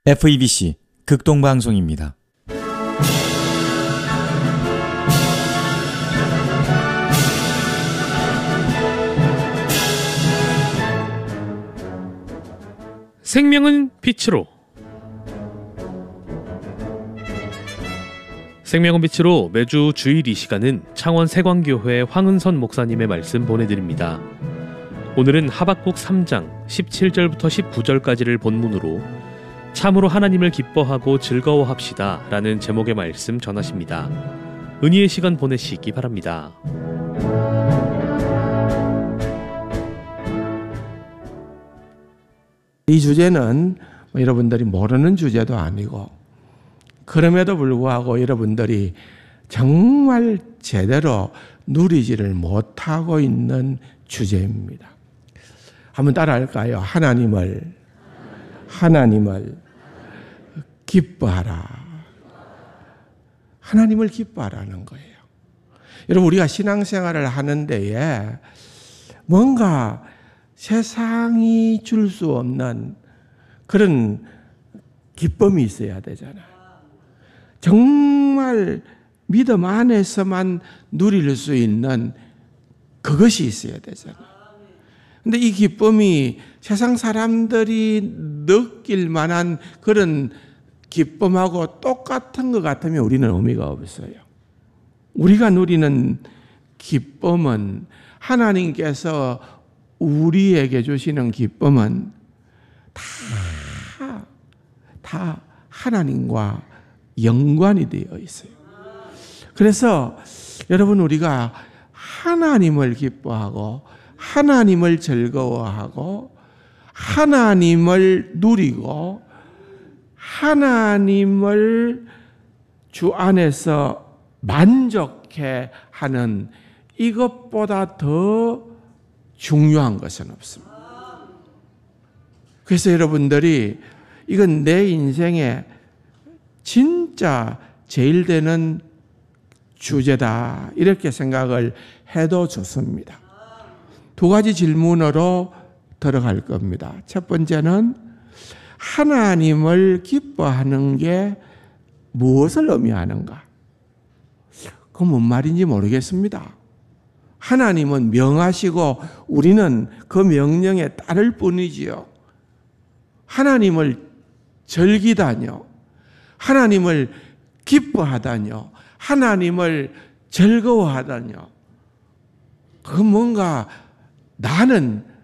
FEBC 극동방송입니다. 생명은 빛으로. 생명은 빛으로 매주 주일 이 시간은 창원 세광교회 황은선 목사님의 말씀 보내드립니다. 오늘은 하박국 3장 17절부터 19절까지를 본문으로 참으로 하나님을 기뻐하고 즐거워합시다 라는 제목의 말씀 전하십니다. 은혜의 시간 보내시기 바랍니다. 이 주제는 여러분들이 모르는 주제도 아니고, 그럼에도 불구하고 여러분들이 정말 제대로 누리지를 못하고 있는 주제입니다. 한번 따라할까요? 하나님을 기뻐하라. 하나님을 기뻐하라는 거예요. 여러분, 우리가 신앙생활을 하는 데에 뭔가 세상이 줄 수 없는 그런 기쁨이 있어야 되잖아요. 정말 믿음 안에서만 누릴 수 있는 그것이 있어야 되잖아요. 근데 이 기쁨이 세상 사람들이 느낄 만한 그런 기쁨하고 똑같은 것 같으면 우리는 의미가 없어요. 우리가 누리는 기쁨은, 하나님께서 우리에게 주시는 기쁨은 다 하나님과 연관이 되어 있어요. 그래서 여러분, 우리가 하나님을 기뻐하고 하나님을 즐거워하고 하나님을 누리고 하나님을 주 안에서 만족해 하는 이것보다 더 중요한 것은 없습니다. 그래서 여러분들이 이건 내 인생에 진짜 제일 되는 주제다, 이렇게 생각을 해도 좋습니다. 두 가지 질문으로 들어갈 겁니다. 첫 번째는 하나님을 기뻐하는 게 무엇을 의미하는가? 그건 뭔 말인지 모르겠습니다. 하나님은 명하시고 우리는 그 명령에 따를 뿐이지요. 하나님을 즐기다뇨, 하나님을 기뻐하다뇨, 하나님을 즐거워하다뇨, 그건 뭔가 나는